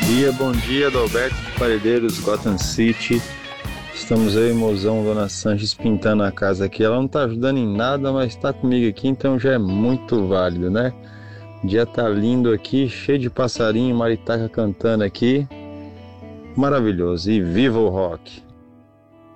bom dia, Adalberto de Paredeiros, Gotham City. Estamos aí, mozão, Dona Sanches, pintando a casa aqui. Ela não tá ajudando em nada, mas tá comigo aqui, então já é muito válido, né? O dia tá lindo aqui, cheio de passarinho, maritaca cantando aqui. Maravilhoso. E viva o rock!